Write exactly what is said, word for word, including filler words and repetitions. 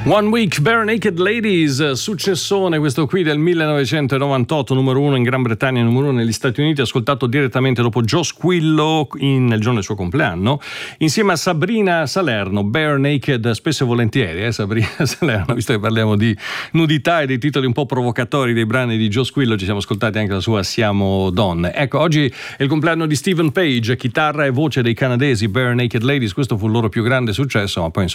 One Week, Bare Naked Ladies, successone questo qui del millenovecentonovantotto, numero uno in Gran Bretagna, numero uno negli Stati Uniti, ascoltato direttamente dopo Joe Squillo in, nel giorno del suo compleanno, insieme a Sabrina Salerno. Bare Naked, spesso e volentieri, eh, Sabrina Salerno, visto che parliamo di nudità e dei titoli un po' provocatori dei brani di Joe Squillo, ci siamo ascoltati anche la sua Siamo Donne. Ecco, oggi è il compleanno di Stephen Page, chitarra e voce dei canadesi Bare Naked Ladies, questo fu il loro più grande successo, ma poi insomma